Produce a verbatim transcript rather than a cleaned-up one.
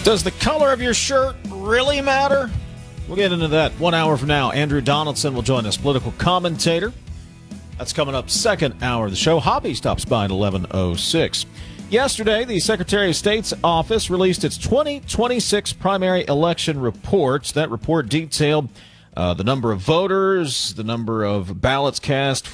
Does the color of your shirt really matter? We'll get into that one hour from now. Andrew Donaldson will join us, political commentator. That's coming up second hour of the show. Hobby stops by at eleven oh six. Yesterday, the Secretary of State's office released its twenty twenty-six primary election reports. That report detailed uh, the number of voters, the number of ballots cast